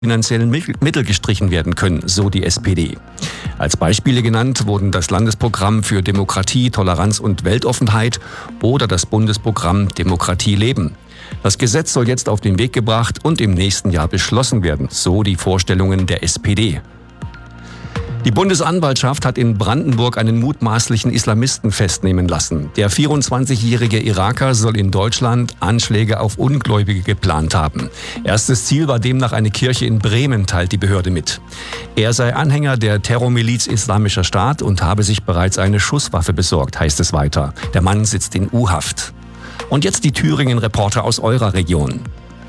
finanziellen Mittel gestrichen werden können, so die SPD. Als Beispiele genannt wurden das Landesprogramm für Demokratie, Toleranz und Weltoffenheit oder das Bundesprogramm Demokratie leben. Das Gesetz soll jetzt auf den Weg gebracht und im nächsten Jahr beschlossen werden, so die Vorstellungen der SPD. Die Bundesanwaltschaft hat in Brandenburg einen mutmaßlichen Islamisten festnehmen lassen. Der 24-jährige Iraker soll in Deutschland Anschläge auf Ungläubige geplant haben. Erstes Ziel war demnach eine Kirche in Bremen, teilt die Behörde mit. Er sei Anhänger der Terrormiliz Islamischer Staat und habe sich bereits eine Schusswaffe besorgt, heißt es weiter. Der Mann sitzt in U-Haft. Und jetzt die Thüringen-Reporter aus eurer Region.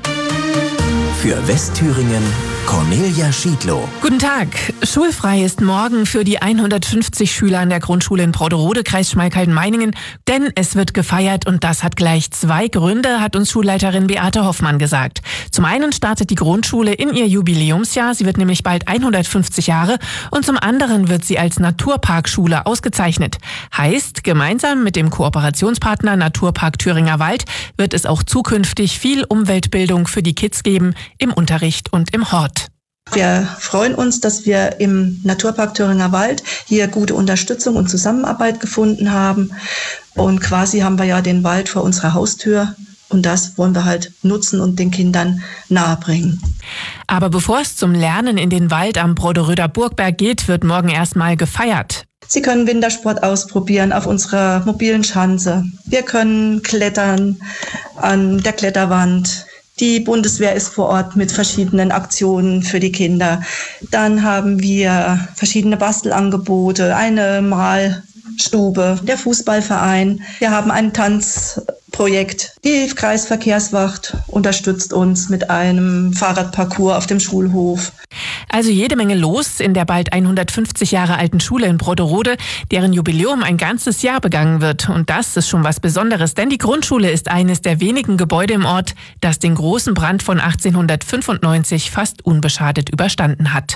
Für Westthüringen Cornelia Schiedlow. Guten Tag. Schulfrei ist morgen für die 150 Schüler an der Grundschule in Broderode, Kreis Schmalkalden-Meiningen. Denn es wird gefeiert und das hat gleich zwei Gründe, hat uns Schulleiterin Beate Hoffmann gesagt. Zum einen startet die Grundschule in ihr Jubiläumsjahr. Sie wird nämlich bald 150 Jahre. Und zum anderen wird sie als Naturparkschule ausgezeichnet. Heißt, gemeinsam mit dem Kooperationspartner Naturpark Thüringer Wald wird es auch zukünftig viel Umweltbildung für die Kids geben, im Unterricht und im Hort. Wir freuen uns, dass wir im Naturpark Thüringer Wald hier gute Unterstützung und Zusammenarbeit gefunden haben. Und quasi haben wir ja den Wald vor unserer Haustür. Und das wollen wir halt nutzen und den Kindern nahebringen. Aber bevor es zum Lernen in den Wald am Broderöder Burgberg geht, wird morgen erstmal gefeiert. Sie können Wintersport ausprobieren auf unserer mobilen Schanze. Wir können klettern an der Kletterwand. Die Bundeswehr ist vor Ort mit verschiedenen Aktionen für die Kinder. Dann haben wir verschiedene Bastelangebote, eine Malstube, der Fußballverein. Wir haben ein Tanzprojekt. Die Kreisverkehrswacht unterstützt uns mit einem Fahrradparcours auf dem Schulhof. Also jede Menge los in der bald 150 Jahre alten Schule in Broderode, deren Jubiläum ein ganzes Jahr begangen wird. Und das ist schon was Besonderes, denn die Grundschule ist eines der wenigen Gebäude im Ort, das den großen Brand von 1895 fast unbeschadet überstanden hat.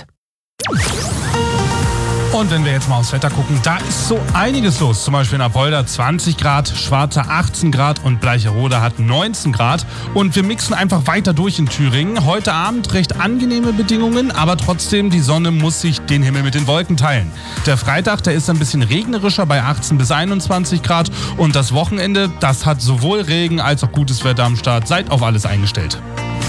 Und wenn wir jetzt mal aufs Wetter gucken, da ist so einiges los. Zum Beispiel in Apolda 20 Grad, Schwarza 18 Grad und Bleicherode hat 19 Grad. Und wir mixen einfach weiter durch in Thüringen. Heute Abend recht angenehme Bedingungen, aber trotzdem, die Sonne muss sich den Himmel mit den Wolken teilen. Der Freitag, der ist ein bisschen regnerischer bei 18 bis 21 Grad. Und das Wochenende, das hat sowohl Regen als auch gutes Wetter am Start. Seid auf alles eingestellt.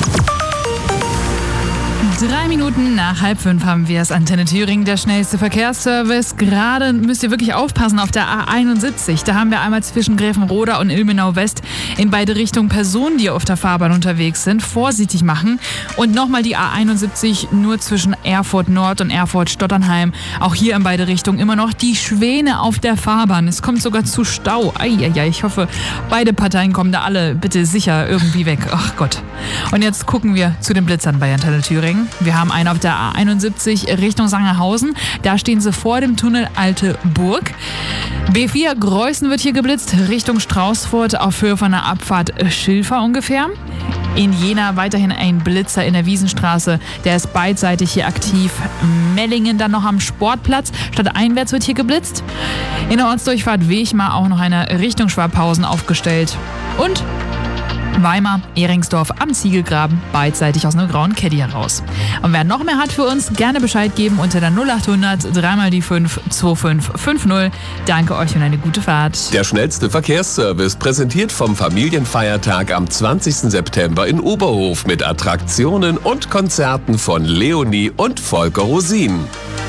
3 Minuten nach 4:30 haben wir es. Antenne Thüringen, der schnellste Verkehrsservice. Gerade müsst ihr wirklich aufpassen auf der A71. Da haben wir einmal zwischen Gräfenroda und Ilmenau West in beide Richtungen Personen, die auf der Fahrbahn unterwegs sind, vorsichtig machen. Und nochmal die A71 nur zwischen Erfurt Nord und Erfurt Stotternheim. Auch hier in beide Richtungen immer noch die Schwäne auf der Fahrbahn. Es kommt sogar zu Stau. Eieiei, ich hoffe, beide Parteien kommen da alle bitte sicher irgendwie weg. Ach Gott. Und jetzt gucken wir zu den Blitzern bei Antenne Thüringen. Wir haben einen auf der A71 Richtung Sangerhausen. Da stehen sie vor dem Tunnel Alte Burg. B4 Greußen wird hier geblitzt, Richtung Straußfurt auf Höhe von der Abfahrt Schilfer ungefähr. In Jena weiterhin ein Blitzer in der Wiesenstraße. Der ist beidseitig hier aktiv. Mellingen dann noch am Sportplatz. Stadteinwärts wird hier geblitzt. In der Ortsdurchfahrt Wechmar auch noch eine Richtung Schwabhausen aufgestellt. Und Weimar, Ehringsdorf am Ziegelgraben, beidseitig aus einem grauen Caddy heraus. Und wer noch mehr hat für uns, gerne Bescheid geben unter der 0800 3 die 5 2550. Danke euch und eine gute Fahrt. Der schnellste Verkehrsservice präsentiert vom Familienfeiertag am 20. September in Oberhof mit Attraktionen und Konzerten von Leonie und Volker Rosin.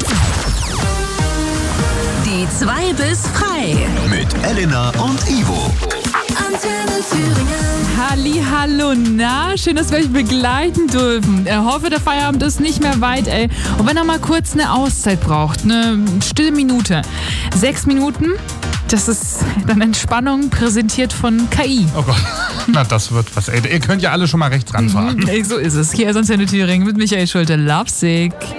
Die 2 bis frei. Mit Elena und Ivo. Antenne Thüringen. Hallihallo, na, schön, dass wir euch begleiten dürfen. Ich hoffe, der Feierabend ist nicht mehr weit, ey. Und wenn ihr mal kurz eine Auszeit braucht, eine stille Minute, 6 Minuten, das ist dann Entspannung präsentiert von KI. Oh Gott, na das wird was. Ey, ihr könnt ja alle schon mal rechts ranfahren. So ist es. Hier ist Antenne Thüringen mit Michael Schulte. Lovesick.